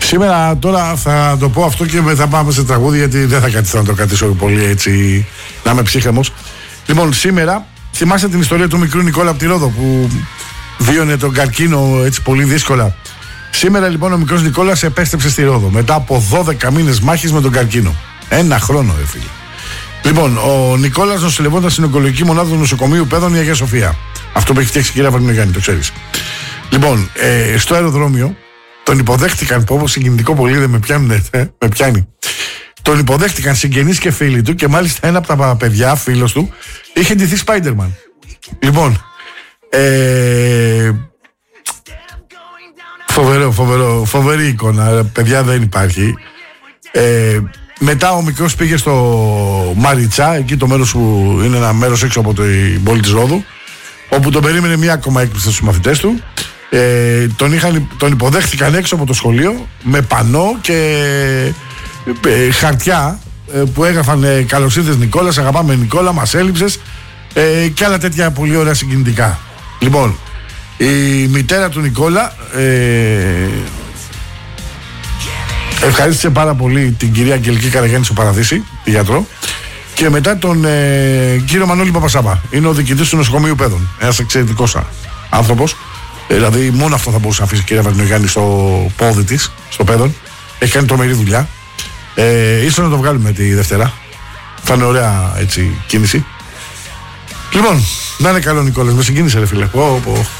Σήμερα τώρα θα το πω αυτό και μετά πάμε σε τραγούδι, γιατί δεν θα κρατήσω να το κρατήσω πολύ έτσι, να είμαι ψύχρεμος. Λοιπόν, σήμερα θυμάστε την ιστορία του μικρού Νικόλα από τη Ρόδο που βίωνε τον καρκίνο έτσι πολύ δύσκολα. Σήμερα λοιπόν ο μικρός Νικόλας επέστρεψε στη Ρόδο μετά από 12 μήνες μάχης με τον καρκίνο. 1 χρόνο, φίλε. Λοιπόν, ο Νικόλας νοσηλευόταν στην ογκολογική μονάδα του νοσοκομείου Πέδων η Αγία Σοφία. Αυτό που έχει φτιάξει η κυρία Βαρμινογιάννη, το ξέρεις. Λοιπόν, στο αεροδρόμιο τον υποδέχτηκαν, που όπως συγκινητικό πολύ δεν με πιάνουν, με πιάνει. Τον υποδέχτηκαν συγγενείς και φίλοι του και μάλιστα ένα από τα παιδιά, φίλος του, είχε ντυθεί Spider-Man. Λοιπόν, φοβερή εικόνα, παιδιά, δεν υπάρχει. Μετά ο μικρός πήγε στο Μαριτσά, εκεί το μέρος που είναι ένα μέρος έξω από την πόλη της Ρόδου, όπου τον περίμενε μια ακόμα έκπληξη στους μαθητές του. Τον υποδέχτηκαν έξω από το σχολείο με πανό και χαρτιά που έγραφαν «Καλώς ήρθες Νικόλα, σε αγαπάμε Νικόλα, μας έλειψες» και άλλα τέτοια πολύ ωραία συγκινητικά. Λοιπόν, η μητέρα του Νικόλα ευχαρίστησε πάρα πολύ την κυρία Αγγελική Καραγιάννη στο Παραδείσι, τη γιατρό, και μετά τον κύριο Μανώλη Παπασάβα. Είναι ο διοικητής του νοσοκομείου Πέδων. Ένας εξαιρετικός άνθρωπος. Δηλαδή, μόνο αυτό θα μπορούσε να αφήσει η κυρία Βαρμινογιάννη στο πόδι της, στο Πέδων. Έχει κάνει τρομερή δουλειά. Ίσως να το βγάλουμε τη Δευτέρα. Θα είναι ωραία έτσι κίνηση. Λοιπόν, να είναι καλό Νικόλας. Με συγκίνησε, ρε φίλε.